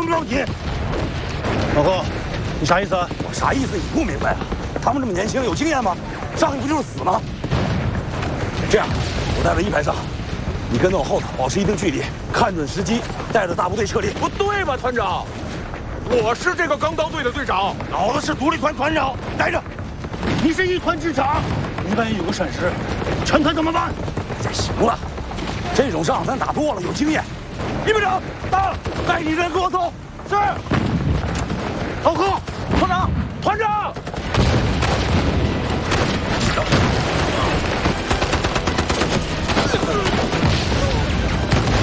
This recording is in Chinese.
着急。 老哥，你啥意思啊？ 我啥意思你不明白啊？他们这么年轻，有经验吗？上去不就是死吗？这样，我带到一排上，你跟在我后头，保持一定距离，看准时机，带着大部队撤离。 不对吧，团长？我是这个钢刀队的队长， 老子是独立团团长，待着。 你是一团之长，一万一有个闪失，全团怎么办？ 这行了，这种仗咱打多了，有经验。一队长到，带你人跟我走。 是。老哥，团长，团长。